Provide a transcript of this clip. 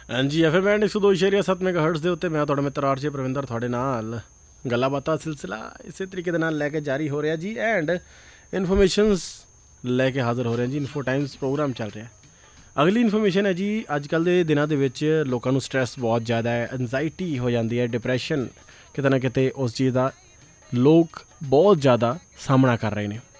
ਹਾਂਜੀ F M and 102.7 ਮੈਗਾਹਰਟਜ਼ ਦੇ ਉੱਤੇ ਮੈਂ ਤੁਹਾਡਾ ਮਿੱਤਰ ਆਰਜੇ ਪ੍ਰਵਿੰਦਰ ਤੁਹਾਡੇ ਨਾਲ ਗੱਲਾਂ ਬਾਤਾਂ ਸਿਲਸਿਲਾ ਇਸੇ ਤਰੀਕੇ ਦੇ ਨਾਲ ਲੈ ਕੇ ਜਾਰੀ ਹੋ ਰਿਹਾ ਜੀ ਐਂਡ ਇਨਫੋਰਮੇਸ਼ਨਸ ਲੈ ਕੇ ਹਾਜ਼ਰ ਹੋ ਰਿਹਾ ਜੀ। ਇਨਫੋ ਟਾਈਮਸ ਪ੍ਰੋਗਰਾਮ ਚੱਲ ਰਿਹਾ। ਅਗਲੀ ਇਨਫੋਰਮੇਸ਼ਨ ਹੈ ਜੀ, ਅੱਜ ਕੱਲ੍ਹ ਦੇ ਦਿਨਾਂ ਦੇ ਵਿੱਚ ਲੋਕਾਂ ਨੂੰ ਸਟਰੈਸ ਬਹੁਤ ਜ਼ਿਆਦਾ ਹੈ, ਐਨਜ਼ਾਈਟੀ ਹੋ ਜਾਂਦੀ ਹੈ, ਡਿਪਰੈਸ਼ਨ ਕਿਤੇ ਨਾ ਕਿਤੇ ਉਸ ਚੀਜ਼ ਦਾ ਲੋਕ ਬਹੁਤ ਜ਼ਿਆਦਾ ਸਾਹਮਣਾ ਕਰ ਰਹੇ ਨੇ।